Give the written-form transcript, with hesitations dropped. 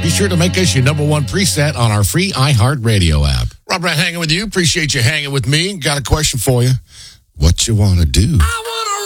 Be sure to make us your number one preset on our free iHeartRadio app. Rob Brant hanging with you. Appreciate you hanging with me. Got a question for you. What you want to do? I want